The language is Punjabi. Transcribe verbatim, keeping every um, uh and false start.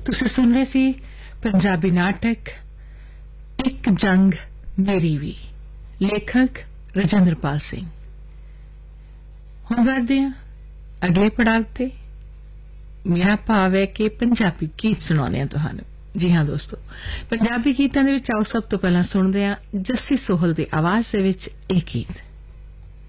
ਤੁਸੀਂ ਸੁਣ ਰਹੇ ਸੀ ਪੰਜਾਬੀ ਨਾਟਕ ਇੱਕ ਜੰਗ ਮੇਰੀ ਵੀ, ਲੇਖਕ ਰਜਿੰਦਰਪਾਲ ਸਿੰਘ। ਹੁਣ ਵਧਦੇ ਹਾਂ ਅਗਲੇ ਪੜਾਅ ਤੇ। ਮੇਰਾ ਭਾਵ ਹੈ ਕਿ ਪੰਜਾਬੀ ਗੀਤ ਸੁਣਾਉਂਦੇ ਹਾਂ ਤੁਹਾਨੂੰ। ਜੀ ਹਾਂ ਦੋਸਤੋ, ਪੰਜਾਬੀ ਗੀਤਾਂ ਦੇ ਵਿੱਚ ਆਓ ਸਭ ਤੋਂ ਪਹਿਲਾਂ ਸੁਣਦੇ ਹਾਂ ਜੱਸੀ ਸੋਹਲ ਦੀ ਆਵਾਜ਼ ਦੇ ਵਿੱਚ ਇਹ ਗੀਤ।